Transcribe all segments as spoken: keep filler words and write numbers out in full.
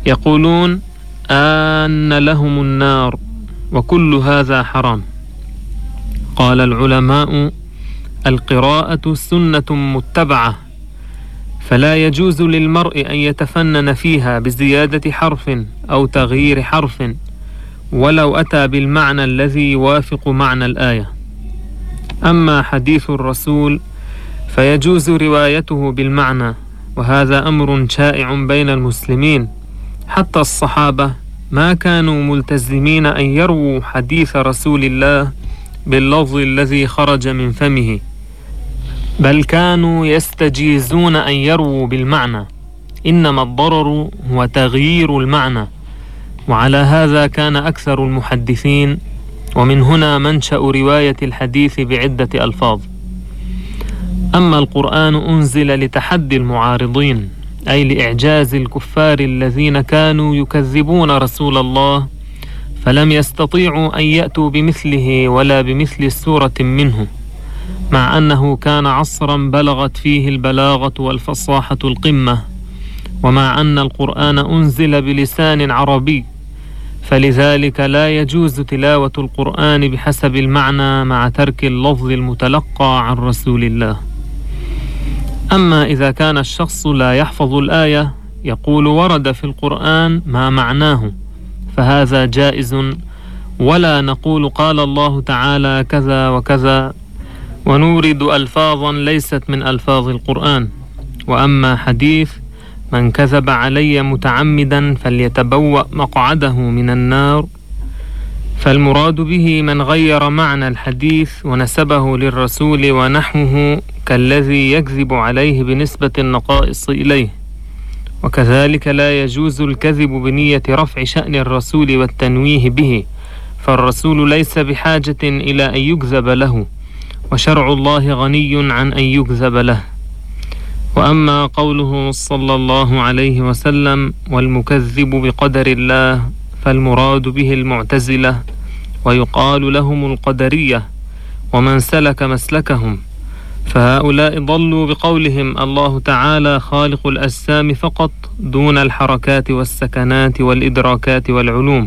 يقولون آن لهم النار وكل هذا حرام. قال العلماء: القراءة سنة متبعة، فلا يجوز للمرء أن يتفنن فيها بزيادة حرف أو تغيير حرف ولو أتى بالمعنى الذي يوافق معنى الآية. أما حديث الرسول فيجوز روايته بالمعنى، وهذا أمر شائع بين المسلمين، حتى الصحابة ما كانوا ملتزمين أن يرووا حديث رسول الله باللفظ الذي خرج من فمه، بل كانوا يستجيزون أن يرووا بالمعنى، إنما الضرر هو تغيير المعنى. وعلى هذا كان أكثر المحدثين، ومن هنا منشأ رواية الحديث بعدة ألفاظ. أما القرآن أنزل لتحدي المعارضين، أي لإعجاز الكفار الذين كانوا يكذبون رسول الله، فلم يستطيعوا أن يأتوا بمثله ولا بمثل سورة منه، مع أنه كان عصرا بلغت فيه البلاغة والفصاحة القمة، ومع أن القرآن أنزل بلسان عربي، فلذلك لا يجوز تلاوة القرآن بحسب المعنى مع ترك اللفظ المتلقى عن رسول الله. أما إذا كان الشخص لا يحفظ الآية، يقول ورد في القرآن ما معناه، فهذا جائز، ولا نقول قال الله تعالى كذا وكذا ونورد ألفاظا ليست من ألفاظ القرآن. وأما حديث من كذب علي متعمدا فليتبوأ مقعده من النار، فالمراد به من غير معنى الحديث ونسبه للرسول ونحوه، كالذي يكذب عليه بنسبة النقائص إليه. وكذلك لا يجوز الكذب بنية رفع شأن الرسول والتنويه به، فالرسول ليس بحاجة إلى أن يكذب له، وشرع الله غني عن أن يكذب له. وأما قوله صلى الله عليه وسلم والمكذب بقدر الله، فالمراد به المعتزلة، ويقال لهم القدرية، ومن سلك مسلكهم، فهؤلاء ضلوا بقولهم الله تعالى خالق الأجسام فقط دون الحركات والسكنات والإدراكات والعلوم،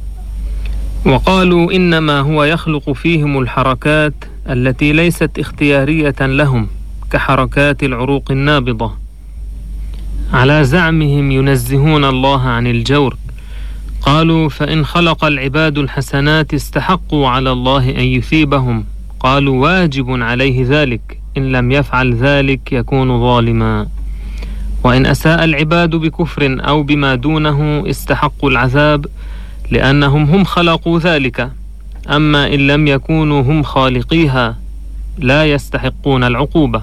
وقالوا إنما هو يخلق فيهم الحركات التي ليست اختيارية لهم، كحركات العروق النابضة. على زعمهم ينزهون الله عن الجور. قالوا فإن خلق العباد الحسنات استحقوا على الله أن يثيبهم، قالوا واجب عليه ذلك، إن لم يفعل ذلك يكون ظالما. وإن أساء العباد بكفر أو بما دونه استحقوا العذاب، لأنهم هم خلقوا ذلك، أما إن لم يكونوا هم خالقيها لا يستحقون العقوبة.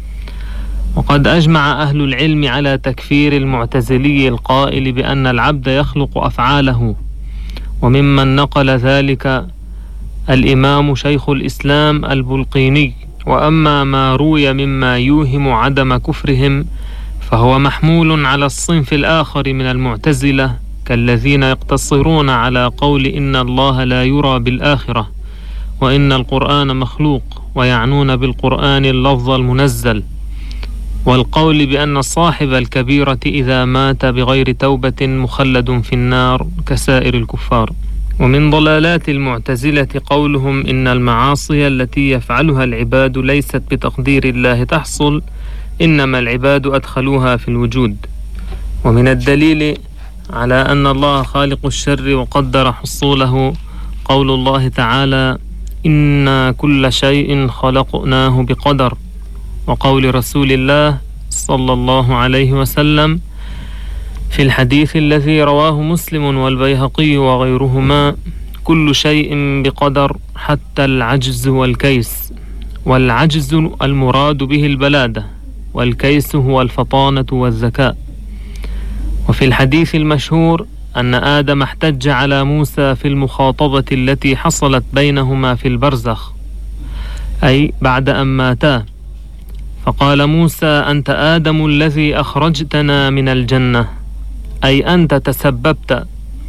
وقد أجمع أهل العلم على تكفير المعتزلي القائل بأن العبد يخلق أفعاله، وممن نقل ذلك الإمام شيخ الإسلام البلقيني. وأما ما روي مما يوهم عدم كفرهم فهو محمول على الصنف الآخر من المعتزلة، كالذين يقتصرون على قول إن الله لا يرى بالآخرة، وإن القرآن مخلوق، ويعنون بالقرآن اللفظ المنزل، والقول بأن صاحب الكبيرة إذا مات بغير توبة مخلد في النار كسائر الكفار. ومن ضلالات المعتزلة قولهم إن المعاصي التي يفعلها العباد ليست بتقدير الله تحصل، إنما العباد أدخلوها في الوجود. ومن الدليل على أن الله خالق الشر وقدر حصوله قول الله تعالى إنا كل شيء خلقناه بقدر، وقول رسول الله صلى الله عليه وسلم في الحديث الذي رواه مسلم والبيهقي وغيرهما كل شيء بقدر حتى العجز والكيس. والعجز المراد به البلادة، والكيس هو الفطانة والذكاء. وفي الحديث المشهور أن آدم احتج على موسى في المخاطبة التي حصلت بينهما في البرزخ، أي بعد أن ماتا، فقال موسى أنت آدم الذي أخرجتنا من الجنة، أي أنت تسببت.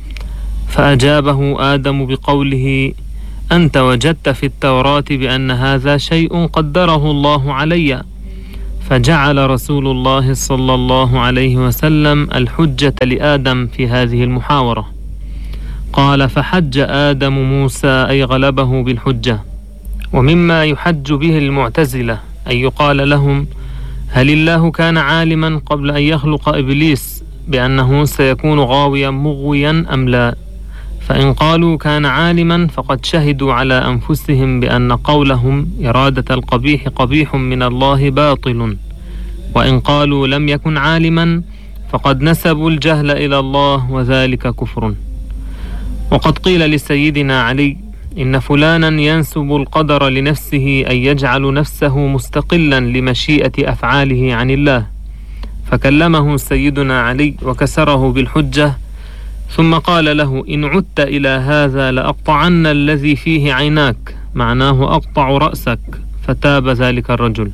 فأجابه آدم بقوله أنت وجدت في التوراة بأن هذا شيء قدره الله علي، فجعل رسول الله صلى الله عليه وسلم الحجة لآدم في هذه المحاورة. قال: فحج آدم موسى أي غلبه بالحجة. ومما يحج به المعتزلة أن يقال لهم: هل الله كان عالما قبل أن يخلق إبليس بأنه سيكون غاويا مغويا أم لا؟ فإن قالوا كان عالما فقد شهدوا على أنفسهم بأن قولهم إرادة القبيح قبيح من الله باطل، وإن قالوا لم يكن عالما فقد نسبوا الجهل إلى الله وذلك كفر. وقد قيل لسيدنا علي: إن فلانا ينسب القدر لنفسه أن يجعل نفسه مستقلا لمشيئة أفعاله عن الله، فكلمه سيدنا علي وكسره بالحجة، ثم قال له: إن عدت إلى هذا لأقطعن الذي فيه عيناك، معناه أقطع رأسك، فتاب ذلك الرجل.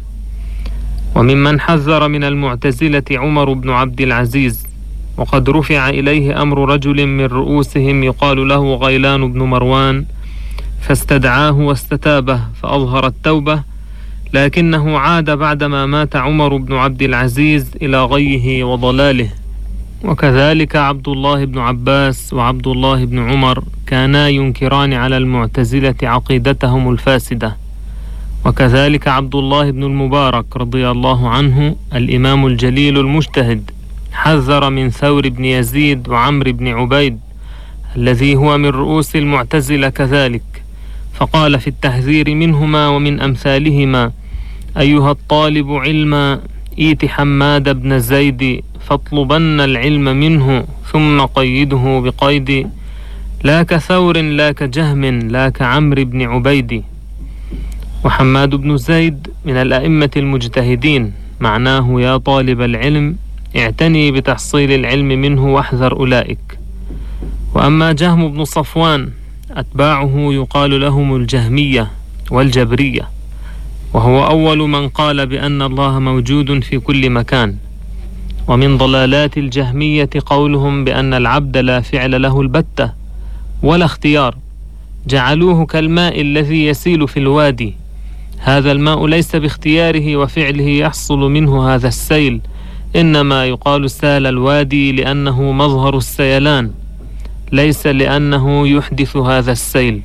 وممن حذر من المعتزلة عمر بن عبد العزيز، وقد رفع إليه أمر رجل من رؤوسهم يقال له غيلان بن مروان، فاستدعاه واستتابه فأظهر التوبة، لكنه عاد بعدما مات عمر بن عبد العزيز إلى غيه وضلاله. وكذلك عبد الله بن عباس وعبد الله بن عمر كانا ينكران على المعتزلة عقيدتهم الفاسدة. وكذلك عبد الله بن المبارك رضي الله عنه الإمام الجليل المجتهد حذر من ثور بن يزيد وعمر بن عبيد الذي هو من رؤوس المعتزلة كذلك، فقال في التحذير منهما ومن أمثالهما: أيها الطالب علما إيت حماد بن زيد فاطلبن العلم منه ثم قيده بقيد، لا كثور لا كجهم لا كعمر بن عبيد. وحماد بن زيد من الأئمة المجتهدين، معناه يا طالب العلم اعتني بتحصيل العلم منه واحذر أولئك. وأما جهم بن صفوان أتباعه يقال لهم الجهمية والجبرية، وهو أول من قال بأن الله موجود في كل مكان. ومن ضلالات الجهمية قولهم بأن العبد لا فعل له البتة ولا اختيار، جعلوه كالماء الذي يسيل في الوادي، هذا الماء ليس باختياره وفعله يحصل منه هذا السيل، إنما يقال سال الوادي لأنه مظهر السيلان، ليس لأنه يحدث هذا السيل.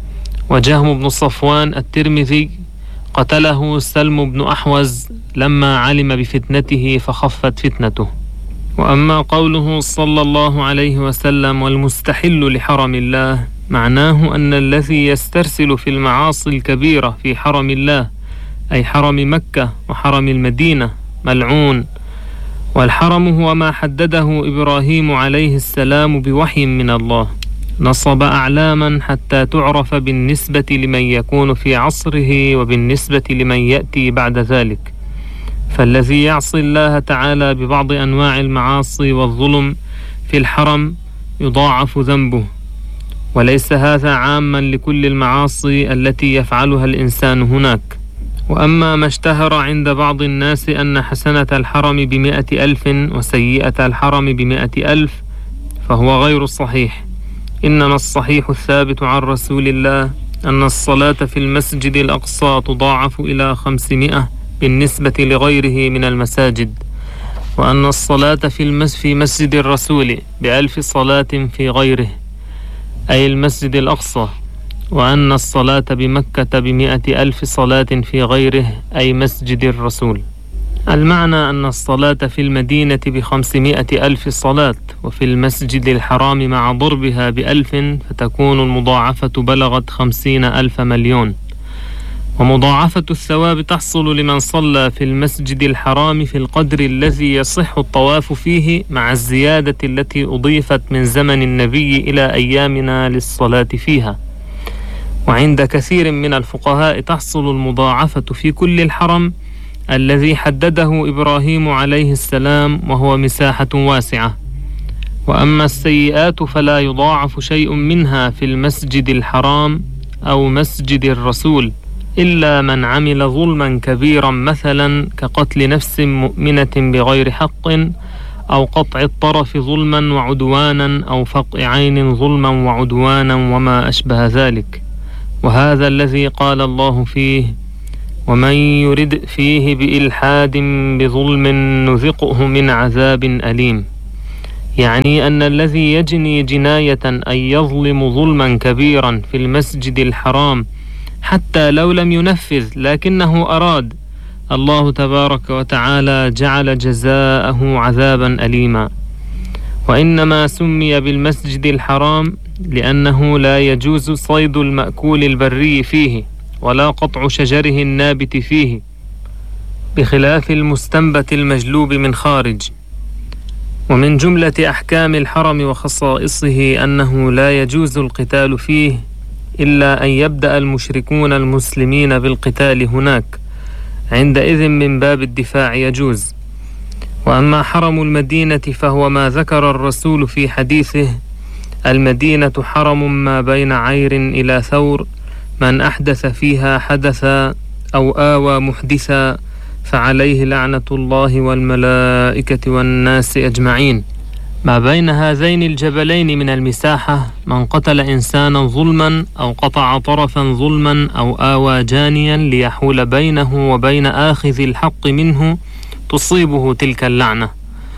وجهم بن صفوان الترمذي قتله سلم بن أحوز لما علم بفتنته فخفت فتنته. وأما قوله صلى الله عليه وسلم والمستحل لحرم الله، معناه أن الذي يسترسل في المعاصي الكبيرة في حرم الله أي حرم مكة وحرم المدينة ملعون. والحرم هو ما حدده إبراهيم عليه السلام بوحي من الله، نصب أعلاما حتى تعرف بالنسبة لمن يكون في عصره وبالنسبة لمن يأتي بعد ذلك. فالذي يعصي الله تعالى ببعض أنواع المعاصي والظلم في الحرم يضاعف ذنبه، وليس هذا عاما لكل المعاصي التي يفعلها الإنسان هناك. وأما ما اشتهر عند بعض الناس أن حسنة الحرم بمئة ألف وسيئة الحرم بمئة ألف فهو غير صحيح، إنما الصحيح الثابت عن رسول الله أن الصلاة في المسجد الأقصى تضاعف إلى خمسمائة بالنسبة لغيره من المساجد، وأن الصلاة في المس في مسجد الرسول بألف صلاة في غيره أي المسجد الأقصى، وأن الصلاة بمكة بمئة ألف صلاة في غيره أي مسجد الرسول. المعنى أن الصلاة في المدينة بخمسمائة ألف صلاة، وفي المسجد الحرام مع ضربها بألف فتكون المضاعفة بلغت خمسين ألف مليون. ومضاعفة الثواب تحصل لمن صلى في المسجد الحرام في القدر الذي يصح الطواف فيه، مع الزيادة التي أضيفت من زمن النبي إلى أيامنا للصلاة فيها. وعند كثير من الفقهاء تحصل المضاعفة في كل الحرم الذي حدده إبراهيم عليه السلام، وهو مساحة واسعة. وأما السيئات فلا يضاعف شيء منها في المسجد الحرام أو مسجد الرسول إلا من عمل ظلما كبيرا، مثلا كقتل نفس مؤمنة بغير حق، أو قطع الطرف ظلما وعدوانا، أو فقع عين ظلما وعدوانا، وما أشبه ذلك. وهذا الذي قال الله فيه: ومن يرد فيه بإلحاد بظلم نذقه من عذاب أليم. يعني أن الذي يجني جناية أن يظلم ظلما كبيرا في المسجد الحرام حتى لو لم ينفذ لكنه أراد، الله تبارك وتعالى جعل جزاءه عذابا أليما. وإنما سمي بالمسجد الحرام لأنه لا يجوز صيد المأكول البري فيه ولا قطع شجره النابت فيه، بخلاف المستنبت المجلوب من خارج. ومن جملة أحكام الحرم وخصائصه أنه لا يجوز القتال فيه إلا أن يبدأ المشركون المسلمين بالقتال هناك، عندئذ من باب الدفاع يجوز. وأما حرم المدينة فهو ما ذكر الرسول في حديثه: المدينة حرم ما بين عير إلى ثور، من أحدث فيها حدثا أو آوى محدثا فعليه لعنة الله والملائكة والناس أجمعين. ما بين هذين الجبلين من المساحة من قتل إنسانا ظلما أو قطع طرفا ظلما أو آوى جانيا ليحول بينه وبين آخذ الحق منه تصيبه تلك اللعنة.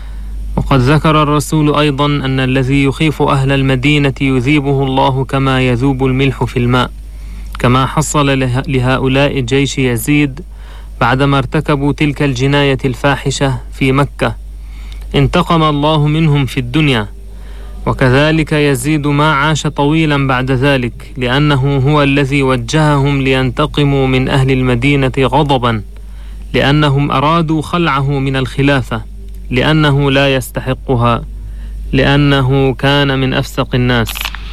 وقد ذكر الرسول أيضا أن الذي يخيف أهل المدينة يذيبه الله كما يذوب الملح في الماء، كما حصل لهؤلاء جيش يزيد بعدما ارتكبوا تلك الجناية الفاحشة في مكة، انتقم الله منهم في الدنيا. وكذلك يزيد ما عاش طويلا بعد ذلك، لأنه هو الذي وجههم لينتقموا من أهل المدينة غضبا، لأنهم أرادوا خلعه من الخلافة، لأنه لا يستحقها، لأنه كان من أفسق الناس.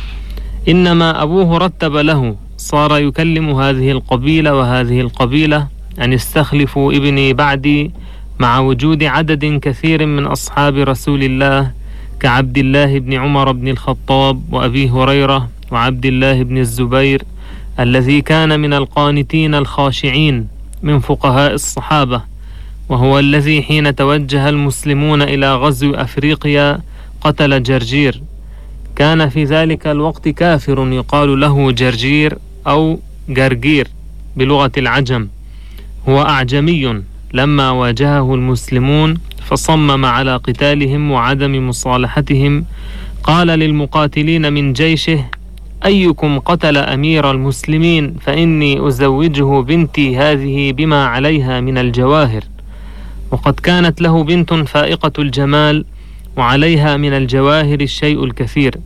إنما أبوه رتب له، صار يكلم هذه القبيلة وهذه القبيلة أن استخلفوا ابني بعدي، مع وجود عدد كثير من أصحاب رسول الله كعبد الله بن عمر بن الخطاب وأبي هريرة وعبد الله بن الزبير الذي كان من القانتين الخاشعين من فقهاء الصحابة، وهو الذي حين توجه المسلمون إلى غزو أفريقيا قتل جرجير. كان في ذلك الوقت كافر يقال له جرجير أو جرجير بلغة العجم، هو أعجمي. لما واجهه المسلمون فصمم على قتالهم وعدم مصالحتهم، قال للمقاتلين من جيشه: أيكم قتل أمير المسلمين فإني أزوجه بنتي هذه بما عليها من الجواهر. وقد كانت له بنت فائقة الجمال وعليها من الجواهر الشيء الكثير.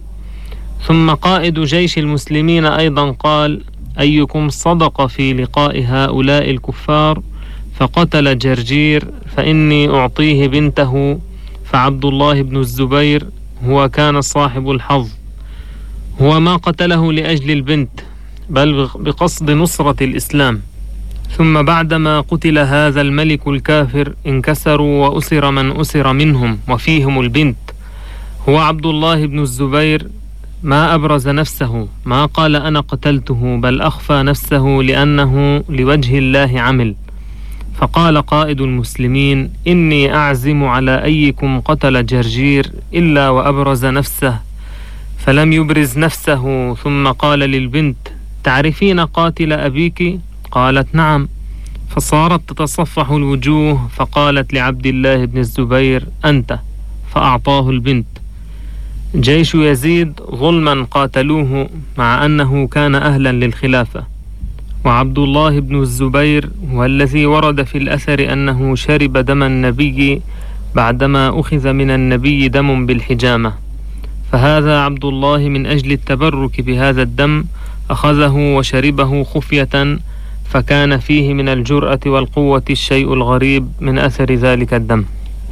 ثم قائد جيش المسلمين أيضا قال: أيكم صدق في لقاء هؤلاء الكفار فقتل جرجير فإني أعطيه بنته. فعبد الله بن الزبير هو كان صاحب الحظ، هو ما قتله لأجل البنت بل بقصد نصرة الإسلام. ثم بعدما قتل هذا الملك الكافر انكسروا وأسر من أسر منهم وفيهم البنت. هو عبد الله بن الزبير ما أبرز نفسه، ما قال أنا قتلته، بل أخفى نفسه لأنه لوجه الله عمل. فقال قائد المسلمين: إني أعزم على أيكم قتل جرجير إلا وأبرز نفسه، فلم يبرز نفسه. ثم قال للبنت: تعرفين قاتل أبيك؟ قالت: نعم. فصارت تتصفح الوجوه، فقالت لعبد الله بن الزبير: أنت. فأعطاه البنت. جيش يزيد ظلما قاتلوه مع أنه كان أهلا للخلافة. وعبد الله بن الزبير هو الذي ورد في الأثر أنه شرب دم النبي بعدما أخذ من النبي دم بالحجامة، فهذا عبد الله من أجل التبرك بهذا الدم أخذه وشربه خفية، فكان فيه من الجرأة والقوة الشيء الغريب من أثر ذلك الدم.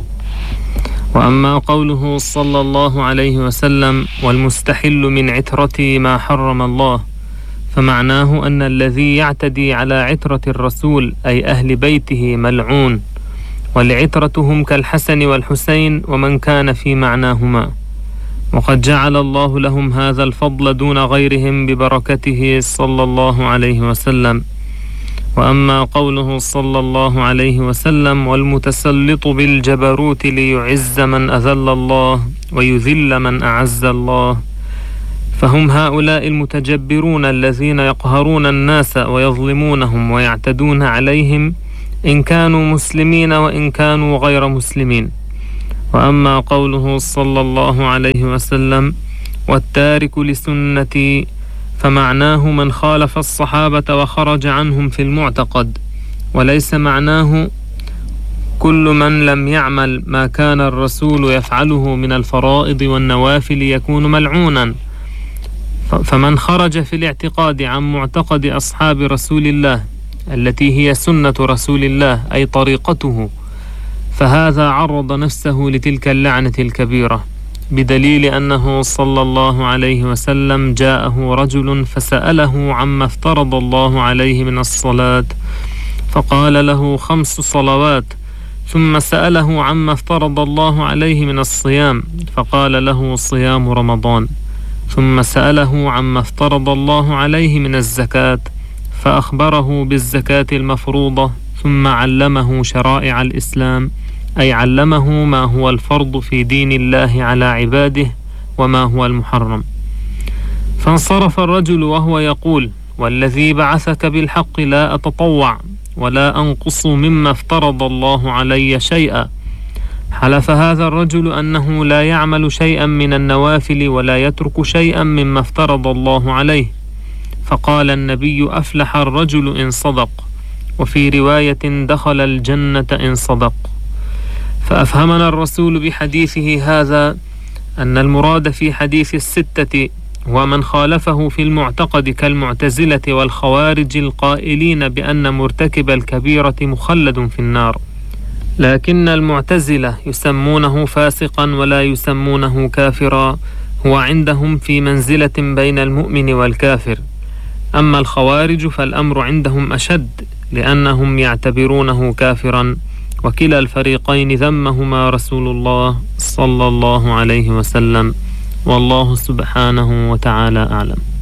وأما قوله صلى الله عليه وسلم: والمستحل من عترتي ما حرم الله، فمعناه أن الذي يعتدي على عترة الرسول أي أهل بيته ملعون، والعترة هم كالحسن والحسين ومن كان في معناهما، وقد جعل الله لهم هذا الفضل دون غيرهم ببركته صلى الله عليه وسلم. وأما قوله صلى الله عليه وسلم: والمتسلط بالجبروت ليعز من أذل الله ويذل من أعز الله، فهم هؤلاء المتجبرون الذين يقهرون الناس ويظلمونهم ويعتدون عليهم إن كانوا مسلمين وإن كانوا غير مسلمين. وأما قوله صلى الله عليه وسلم والتارك لسنتي فمعناه من خالف الصحابة وخرج عنهم في المعتقد، وليس معناه كل من لم يعمل ما كان الرسول يفعله من الفرائض والنوافل يكون ملعونا. فمن خرج في الاعتقاد عن معتقد أصحاب رسول الله التي هي سنة رسول الله أي طريقته، فهذا عرض نفسه لتلك اللعنة الكبيرة، بدليل أنه صلى الله عليه وسلم جاءه رجل فسأله عما افترض الله عليه من الصلاة فقال له خمس صلوات، ثم سأله عما افترض الله عليه من الصيام فقال له صيام رمضان، ثم سأله عما افترض الله عليه من الزكاة فأخبره بالزكاة المفروضة، ثم علمه شرائع الإسلام أي علمه ما هو الفرض في دين الله على عباده وما هو المحرم. فانصرف الرجل وهو يقول والذي بعثك بالحق لا أتطوع ولا أنقص مما افترض الله علي شيئا. حلف هذا الرجل أنه لا يعمل شيئا من النوافل ولا يترك شيئا مما افترض الله عليه، فقال النبي أفلح الرجل إن صدق، وفي رواية دخل الجنة إن صدق. فأفهمنا الرسول بحديثه هذا أن المراد في حديث الستة ومن خالفه في المعتقد كالمعتزلة والخوارج القائلين بأن مرتكب الكبيرة مخلد في النار، لكن المعتزلة يسمونه فاسقا ولا يسمونه كافرا، هو عندهم في منزلة بين المؤمن والكافر. أما الخوارج فالأمر عندهم أشد لأنهم يعتبرونه كافرا، وكلا الفريقين ذمهما رسول الله صلى الله عليه وسلم، والله سبحانه وتعالى أعلم.